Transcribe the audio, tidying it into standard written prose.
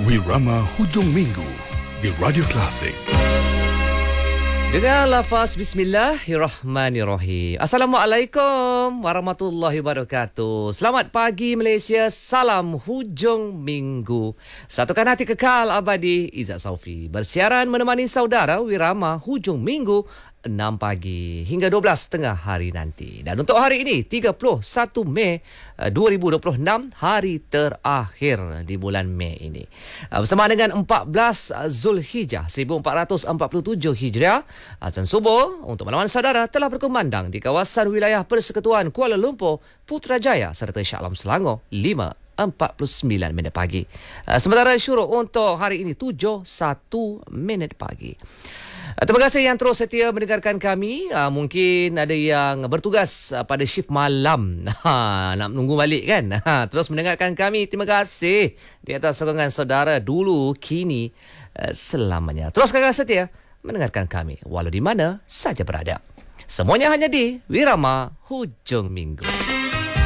Wirama Hujung Minggu di Radio Klasik. Dengan lafaz Bismillahirrahmanirrahim. Assalamualaikum warahmatullahi wabarakatuh. Selamat pagi Malaysia. Salam hujung minggu. Satukan hati kekal abadi. Izzat Saufi bersiaran menemani saudara Wirama hujung minggu 6 pagi hingga 12 hari nanti. Dan untuk hari ini 31 Mei 2026, hari terakhir di bulan Mei ini. Bersama dengan 14 Zulhijjah 1447 Hijriah, azan subuh untuk malaman saudara telah berkumandang di kawasan wilayah Persekutuan Kuala Lumpur, Putrajaya serta Shah Alam Selangor 5:49 minit pagi. Sementara syuruk untuk hari ini 7:01 minit pagi. Terima kasih yang terus setia mendengarkan kami. Mungkin ada yang bertugas pada shift malam. Nak menunggu balik kan? Terus mendengarkan kami. Terima kasih di atas sokongan saudara dulu, kini, selamanya. Terus kakak setia mendengarkan kami walau di mana saja berada. Semuanya hanya di Wirama Hujung Minggu.